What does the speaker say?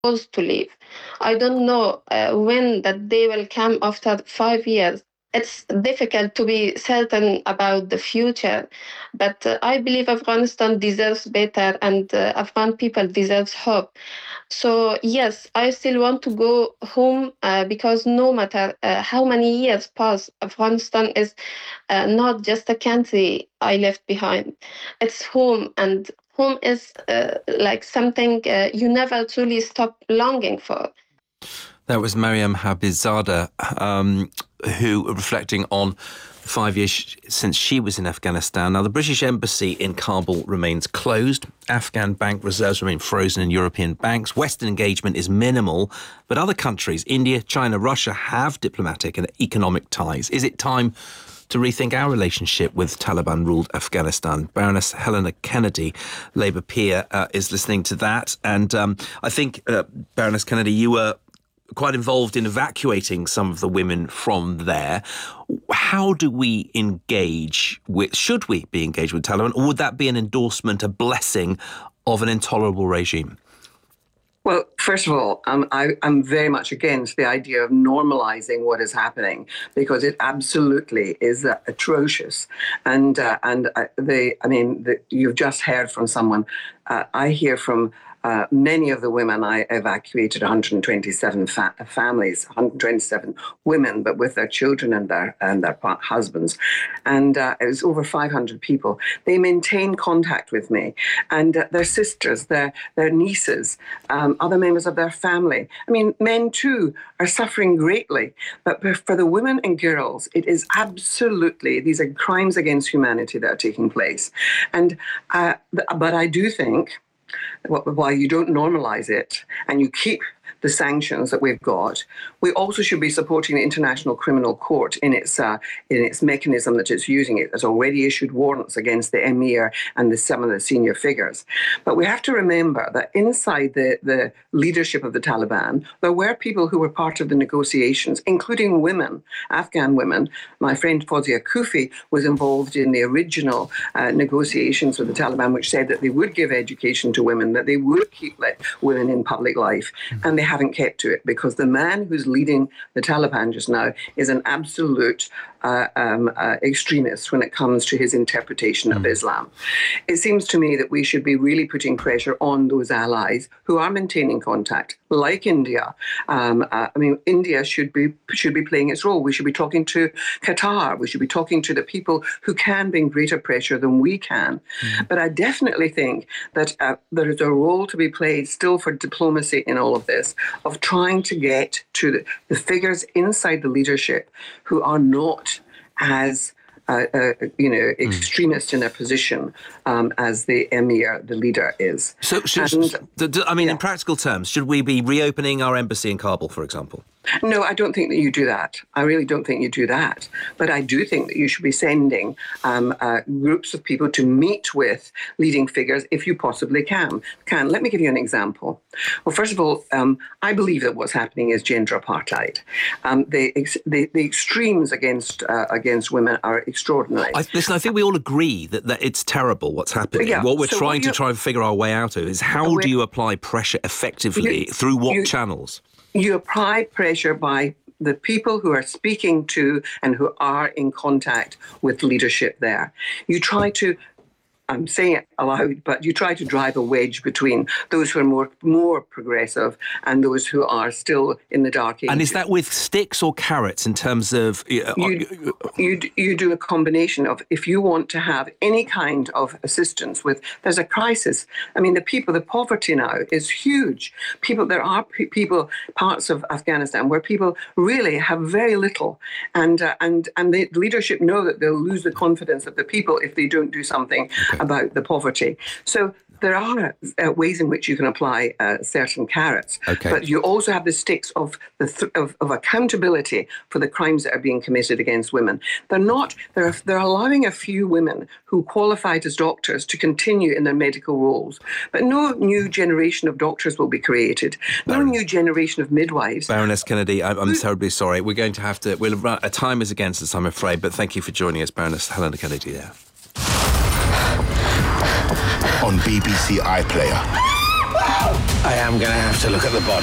supposed to leave. I don't know when that day will come after 5 years. It's difficult to be certain about the future, but I believe Afghanistan deserves better, and Afghan people deserves hope. So yes, I still want to go home because no matter how many years pass, Afghanistan is not just a country I left behind. It's home, and home is like something you never truly stop longing for. That was Mariam Habibzadeh, who reflecting on 5 years since she was in Afghanistan. Now, the British Embassy in Kabul remains closed. Afghan bank reserves remain frozen in European banks. Western engagement is minimal, but other countries, India, China, Russia, have diplomatic and economic ties. Is it time to rethink our relationship with Taliban-ruled Afghanistan? Baroness Helena Kennedy, Labour peer, is listening to that. And I think, Baroness Kennedy, you were quite involved in evacuating some of the women from there. How do we engage with, should we be engaged with Taliban, or would that be an endorsement, a blessing of an intolerable regime? Well, first of all, I'm very much against the idea of normalizing what is happening, because it absolutely is atrocious. And you've just heard from someone. I hear from many of the women. I evacuated 127 families, 127 women, but with their children and their husbands, and it was over 500 people. They maintain contact with me, and their sisters, their nieces, other members of their family. I mean, men too are suffering greatly, but for the women and girls, it is absolutely, these are crimes against humanity that are taking place, and but I do think, while you don't normalize it and you keep the sanctions that we've got, we also should be supporting the International Criminal Court in its mechanism that it's using. It has already issued warrants against the emir and some of the senior figures. But we have to remember that inside the leadership of the Taliban, there were people who were part of the negotiations, including women, Afghan women. My friend Fawzia Kufi was involved in the original negotiations with the Taliban, which said that they would give education to women, that they would keep women in public life, and they haven't kept to it, because the man who's leading the Taliban just now is an absolute extremist when it comes to his interpretation of Islam. It seems to me that we should be really putting pressure on those allies who are maintaining contact, like India. India should be playing its role. We should be talking to Qatar. We should be talking to the people who can bring greater pressure than we can. But I definitely think that there is a role to be played still for diplomacy in all of this, of trying to get to the figures inside the leadership who are not as extremist in their position as the emir, the leader, is. So, in practical terms, should we be reopening our embassy in Kabul, for example? No, I don't think that you do that. I really don't think you do that. But I do think that you should be sending groups of people to meet with leading figures if you possibly can. Let me give you an example. Well, first of all, I believe that what's happening is gender apartheid. The extremes against women are extraordinary. I think we all agree that it's terrible what's happening. Yeah, what we're trying to figure our way out of is how do you apply pressure effectively through what channels? You apply pressure by the people who are speaking to and who are in contact with leadership there. You try to, I'm saying it aloud, but you try to drive a wedge between those who are more progressive and those who are still in the dark ages. And is that with sticks or carrots in terms of... You do a combination of, if you want to have any kind of assistance there's a crisis. I mean, the poverty now is huge. There are parts of Afghanistan where people really have very little, and the leadership know that they'll lose the confidence of the people if they don't do something about the poverty. So there are ways in which you can apply certain carrots, but you also have the sticks of accountability for the crimes that are being committed against women. They're allowing a few women who qualified as doctors to continue in their medical roles, but no new generation of doctors will be created. No new generation of midwives. Baroness Kennedy, I'm terribly sorry. We're going to have to. Time is against us, I'm afraid. But thank you for joining us, Baroness Helena Kennedy. There. On BBC iPlayer. I am going to have to look at the body.